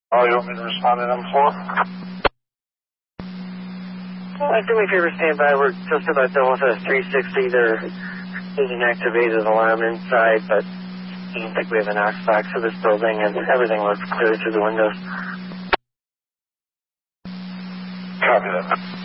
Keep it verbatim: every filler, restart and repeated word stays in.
Oh, you want me to respond to them four? Well, do me a favor, stand by. We're just about done with a three sixty. There is an activated alarm inside, but I don't think we have an Knox box for this building, and everything looks clear through the windows. Copy that.